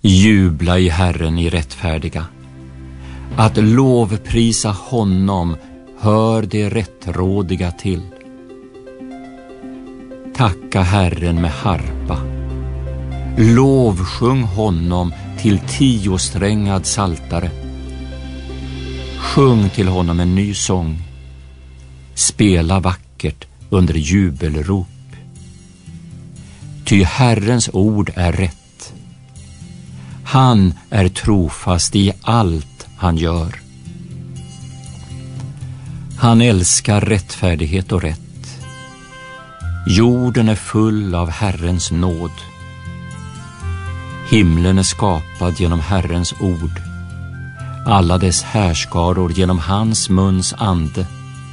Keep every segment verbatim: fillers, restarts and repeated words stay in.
Jubla i Herren i rättfärdiga. Att lovprisa honom hör det rättrådiga till. Tacka Herren med harpa. Lovsjung honom till tiosträngad saltare. Sjung till honom en ny sång. Spela vackert under jubelrop. Ty Herrens ord är rätt. Han är trofast i allt han gör. Han älskar rättfärdighet och rätt. Jorden är full av Herrens nåd. Himlen är skapad genom Herrens ord. Alla dess härskaror genom hans muns ande.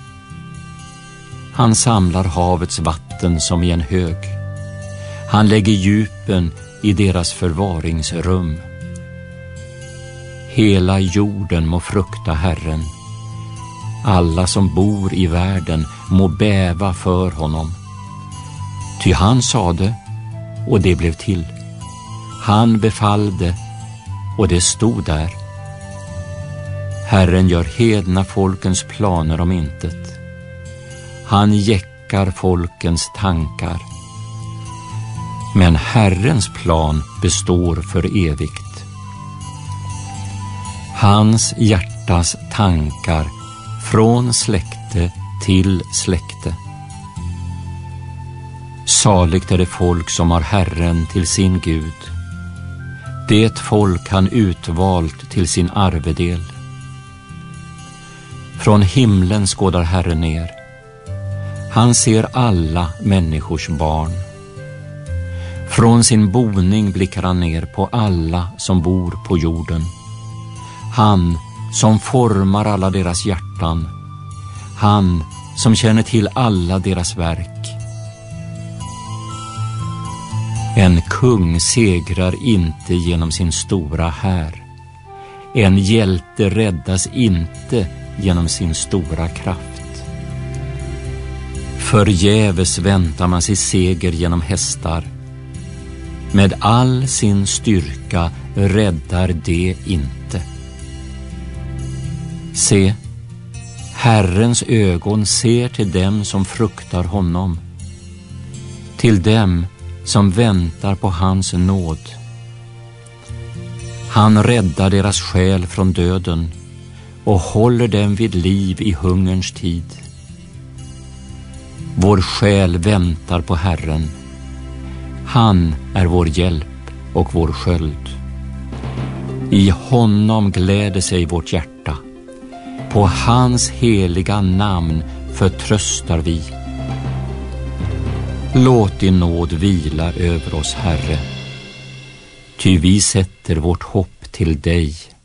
Han samlar havets vatten som i en hög. Han lägger djupen i deras förvaringsrum. Hela jorden må frukta Herren. Alla som bor i världen må bäva för honom. Ty han sade, och det blev till. Han befallde, och det stod där. Herren gör hedna folkens planer om intet. Han jäckar folkens tankar. Men Herrens plan består för evigt. Hans hjärtas tankar från släkte till släkte. Saligt är det folk som har Herren till sin Gud. Det folk han utvalt till sin arvedel. Från himlen skådar Herren ner. Han ser alla människors barn. Från sin boning blickar han ner på alla som bor på jorden. Han som formar alla deras hjärtan. Han som känner till alla deras verk. En kung segrar inte genom sin stora här. En hjälte räddas inte genom sin stora kraft. Förgäves väntar man sig seger genom hästar. Med all sin styrka räddar det inte. Se, Herrens ögon ser till dem som fruktar honom. Till dem som väntar på hans nåd. Han räddar deras själ från döden och håller dem vid liv i hungerns tid. Vår själ väntar på Herren. Han är vår hjälp och vår sköld. I honom gläder sig vårt hjärta. På hans heliga namn förtröstar vi. Låt din nåd vila över oss, Herre. Ty vi sätter vårt hopp till dig.